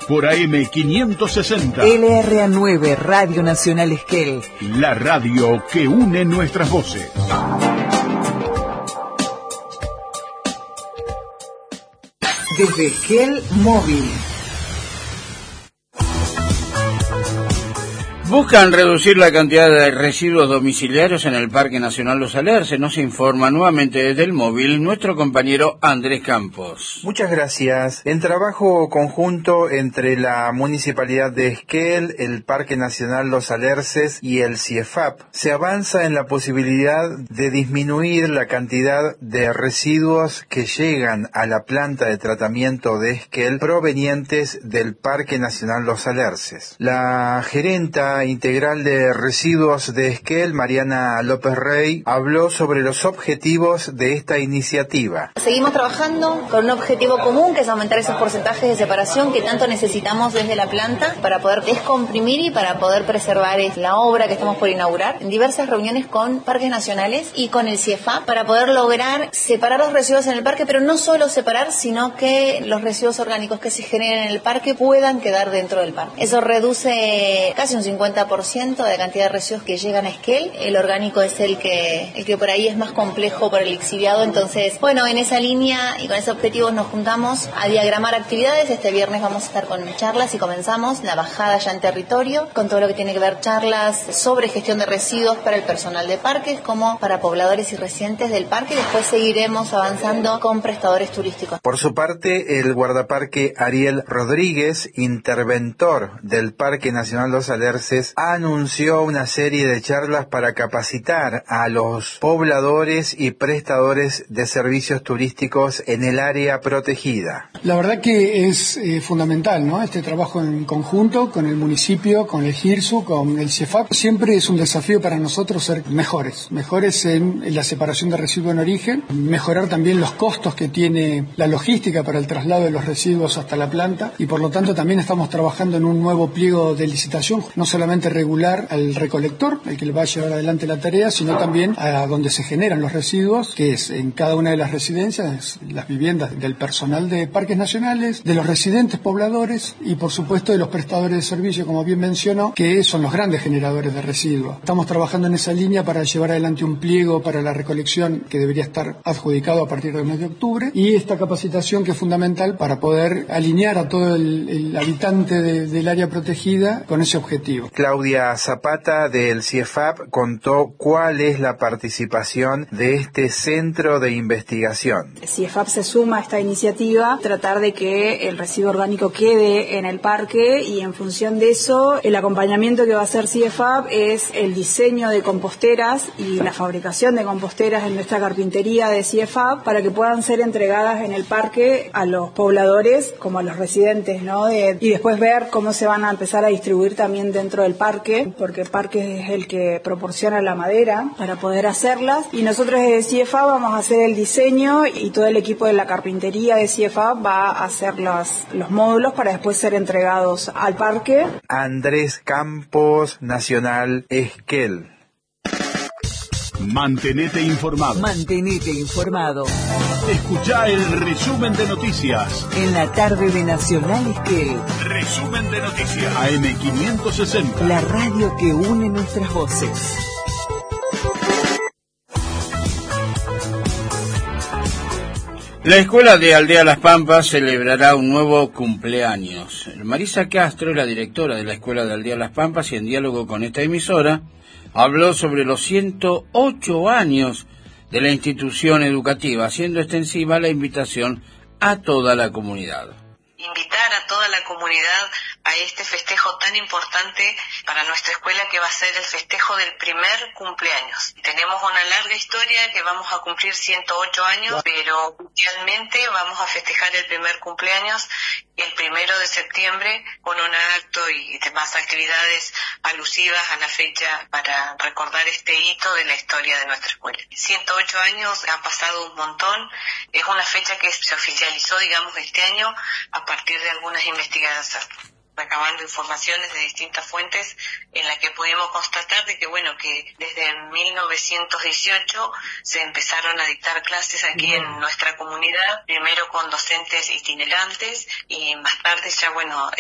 por AM560. LRA9, Radio Nacional Esquel. La radio que une nuestras voces. Desde Esquel Móvil. Buscan reducir la cantidad de residuos domiciliarios en el Parque Nacional Los Alerces. Nos informa nuevamente desde el móvil nuestro compañero Andrés Campos. Muchas gracias. En trabajo conjunto entre la Municipalidad de Esquel, el Parque Nacional Los Alerces y el CIEFAP, se avanza en la posibilidad de disminuir la cantidad de residuos que llegan a la planta de tratamiento de Esquel provenientes del Parque Nacional Los Alerces. La gerenta integral de residuos de Esquel, Mariana López Rey, habló sobre los objetivos de esta iniciativa. Seguimos trabajando con un objetivo común, que es aumentar esos porcentajes de separación que tanto necesitamos desde la planta para poder descomprimir y para poder preservar la obra que estamos por inaugurar. En diversas reuniones con parques nacionales y con el CIEFAP para poder lograr separar los residuos en el parque, pero no solo separar, sino que los residuos orgánicos que se generen en el parque puedan quedar dentro del parque. Eso reduce casi un 50% de la cantidad de residuos que llegan a Esquel. El orgánico es el que por ahí es más complejo para el lixiviado. Entonces, bueno, en esa línea y con ese objetivo nos juntamos a diagramar actividades. Este viernes vamos a estar con charlas y comenzamos la bajada ya en territorio, con todo lo que tiene que ver charlas sobre gestión de residuos para el personal de parques, como para pobladores y residentes del parque. Después seguiremos avanzando con prestadores turísticos. Por su parte, el guardaparque Ariel Rodríguez, interventor del Parque Nacional Los Alerces, anunció una serie de charlas para capacitar a los pobladores y prestadores de servicios turísticos en el área protegida. La verdad que es fundamental, ¿no? Este trabajo en conjunto con el municipio, con el GIRSU, con el CIEFAP. Siempre es un desafío para nosotros ser mejores en la separación de residuos en origen, mejorar también los costos que tiene la logística para el traslado de los residuos hasta la planta, y por lo tanto también estamos trabajando en un nuevo pliego de licitación, no solamente regular al recolector, el que le va a llevar adelante la tarea, sino también a donde se generan los residuos, que es en cada una de las residencias, las viviendas del personal de parques nacionales, de los residentes pobladores y por supuesto de los prestadores de servicio, como bien mencionó, que son los grandes generadores de residuos. Estamos trabajando en esa línea para llevar adelante un pliego para la recolección que debería estar adjudicado a partir del mes de octubre, y esta capacitación que es fundamental para poder alinear a todo el habitante del área protegida con ese objetivo. Claudia Zapata del CIEFAP contó cuál es la participación de este centro de investigación. El CIEFAP se suma a esta iniciativa, tratar de que el residuo orgánico quede en el parque, y en función de eso el acompañamiento que va a hacer CIEFAP es el diseño de composteras y la fabricación de composteras en nuestra carpintería de CIEFAP para que puedan ser entregadas en el parque a los pobladores como a los residentes, ¿no? Y después ver cómo se van a empezar a distribuir también dentro del parque, porque el parque es el que proporciona la madera para poder hacerlas, y nosotros desde CIEFAP vamos a hacer el diseño y todo el equipo de la carpintería de CIEFAP va a hacer los módulos para después ser entregados al parque. Andrés Campos, Nacional Esquel. Mantenete informado. Mantenete informado. Escuchá el resumen de noticias. En la tarde de Nacional Esquel. Resumen de noticias. AM560. La radio que une nuestras voces. La escuela de Aldea Las Pampas celebrará un nuevo cumpleaños. Marisa Castro es la directora de la escuela de Aldea Las Pampas y en diálogo con esta emisora habló sobre los 108 años de la institución educativa, haciendo extensiva la invitación a toda la comunidad. Invitar a toda la comunidad a este festejo tan importante para nuestra escuela, que va a ser el festejo del primer cumpleaños. Tenemos una larga historia que vamos a cumplir 108 años, pero oficialmente vamos a festejar el primer cumpleaños el 1 de septiembre con un acto y demás actividades alusivas a la fecha para recordar este hito de la historia de nuestra escuela. 108 años, han pasado un montón, es una fecha que se oficializó, digamos, este año a partir de algunas investigaciones, recabando informaciones de distintas fuentes en las que pudimos constatar de que, bueno, que desde 1918 se empezaron a dictar clases aquí en nuestra comunidad, primero con docentes itinerantes y más tarde ya, bueno,